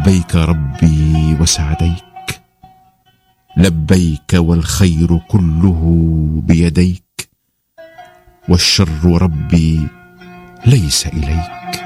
لبيك ربي وسعديك، لبيك والخير كله بيديك، والشر ربي ليس إليك.